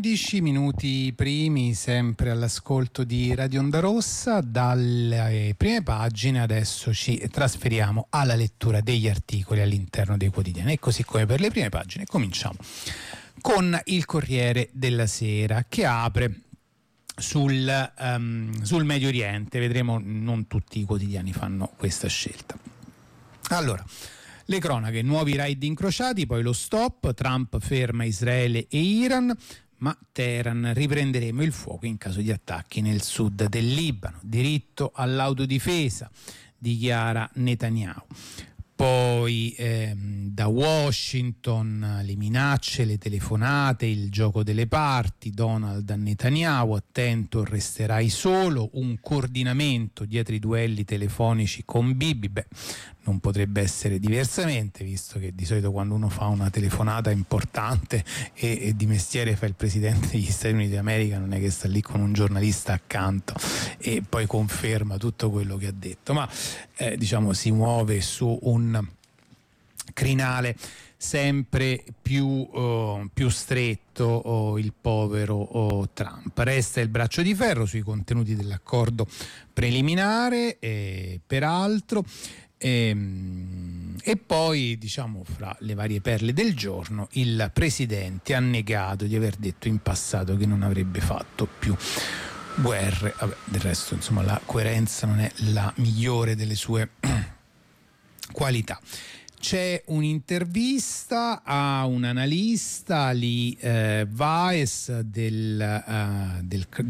11 minuti primi, sempre all'ascolto di Radio Onda Rossa. Dalle prime pagine adesso ci trasferiamo alla lettura degli articoli all'interno dei quotidiani, e così come per le prime pagine cominciamo con il Corriere della Sera, che apre sul Medio Oriente. Vedremo, non tutti i quotidiani fanno questa scelta. Allora, le cronache: nuovi raid incrociati, poi lo stop, Trump ferma Israele e Iran, ma Teheran: riprenderemo il fuoco in caso di attacchi nel sud del Libano, diritto all'autodifesa, dichiara Netanyahu. Poi da Washington le minacce, le telefonate, il gioco delle parti, Donald a Netanyahu: attento, resterai solo, un coordinamento dietro i duelli telefonici con Bibi. Beh, non potrebbe essere diversamente, visto che di solito quando uno fa una telefonata importante e di mestiere fa il presidente degli Stati Uniti d'America, non è che sta lì con un giornalista accanto e poi conferma tutto quello che ha detto, ma diciamo si muove su un crinale sempre più stretto, il povero Trump. Resta il braccio di ferro sui contenuti dell'accordo preliminare, peraltro. E poi, diciamo, fra le varie perle del giorno, il presidente ha negato di aver detto in passato che non avrebbe fatto più guerre. Vabbè, del resto, insomma, la coerenza non è la migliore delle sue qualità. C'è un'intervista a un analista, Lee Weiss, del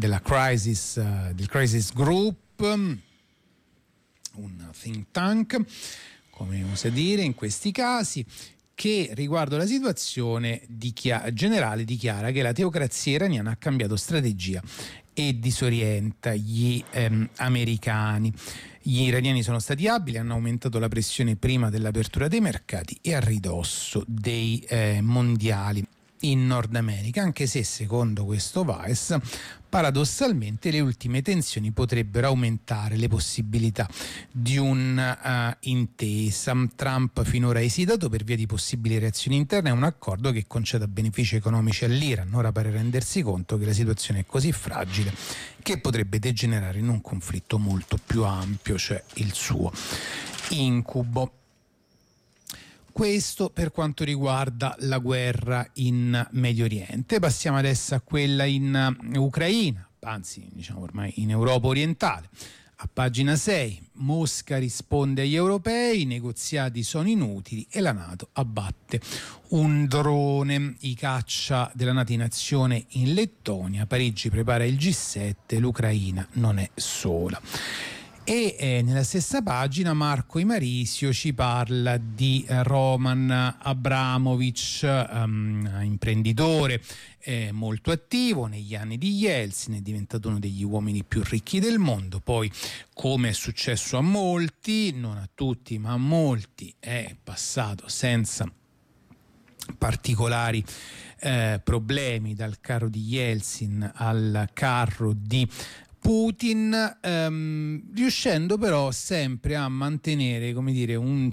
Crisis Group, un think tank, come usa dire in questi casi, che riguardo la situazione generale dichiara che la teocrazia iraniana ha cambiato strategia e disorienta gli americani. Gli iraniani sono stati abili, hanno aumentato la pressione prima dell'apertura dei mercati e a ridosso dei mondiali in Nord America, anche se, secondo questo Weiss, paradossalmente le ultime tensioni potrebbero aumentare le possibilità di un'intesa. Trump finora ha esitato per via di possibili reazioni interne a un accordo che conceda benefici economici all'Iran. Ora pare rendersi conto che la situazione è così fragile che potrebbe degenerare in un conflitto molto più ampio, cioè il suo incubo. Questo per quanto riguarda la guerra in Medio Oriente. Passiamo adesso a quella in Ucraina, anzi diciamo ormai in Europa orientale. A pagina 6, Mosca risponde agli europei, i negoziati sono inutili e la NATO abbatte un drone. I caccia della NATO in azione in Lettonia, Parigi prepara il G7, l'Ucraina non è sola. E nella stessa pagina Marco Imarisio ci parla di Roman Abramovich, imprenditore molto attivo negli anni di Yeltsin, è diventato uno degli uomini più ricchi del mondo. Poi, come è successo a molti, non a tutti ma a molti, è passato senza particolari problemi dal carro di Yeltsin al carro di Putin, riuscendo però sempre a mantenere, come dire, una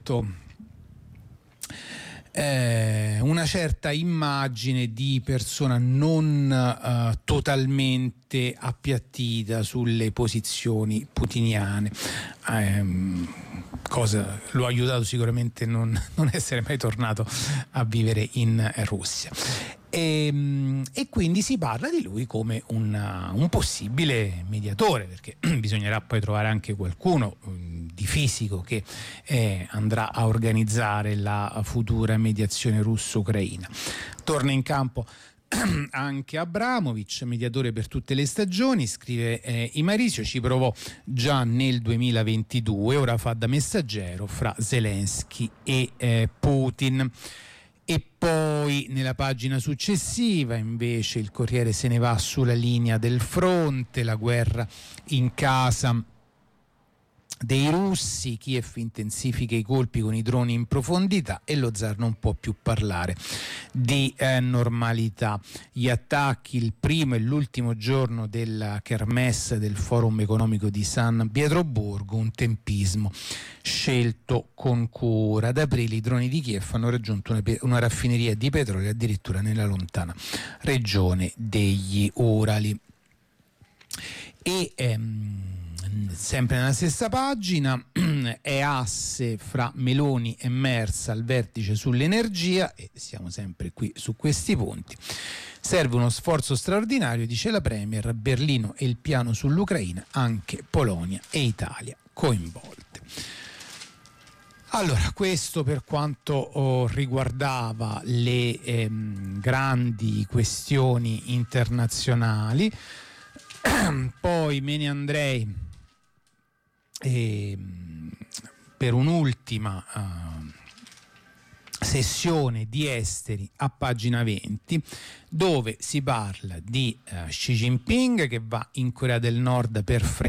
certa immagine di persona non totalmente appiattita sulle posizioni putiniane, cosa lo ha aiutato sicuramente non essere mai tornato a vivere in Russia. E quindi si parla di lui come un possibile mediatore, perché bisognerà poi trovare anche qualcuno di fisico che andrà a organizzare la futura mediazione russo-ucraina. Torna in campo anche Abramovich, mediatore per tutte le stagioni, scrive Imarisio, ci provò già nel 2022, ora fa da messaggero fra Zelensky e Putin. E poi nella pagina successiva invece il Corriere se ne va sulla linea del fronte, la guerra in casa dei russi, Kiev intensifica i colpi con i droni in profondità e lo zar non può più parlare di normalità. Gli attacchi, il primo e l'ultimo giorno della kermesse del Forum economico di San Pietroburgo, un tempismo scelto con cura. Ad aprile i droni di Kiev hanno raggiunto una raffineria di petrolio addirittura nella lontana regione degli Urali. E sempre nella stessa pagina è asse fra Meloni e Merz al vertice sull'energia, e siamo sempre qui su questi punti. Serve uno sforzo straordinario, dice la Premier, Berlino e il piano sull'Ucraina, anche Polonia e Italia coinvolte. Allora, questo per quanto riguardava le grandi questioni internazionali. Poi me ne andrei per un'ultima sessione di esteri a pagina 20, dove si parla di Xi Jinping che va in Corea del Nord per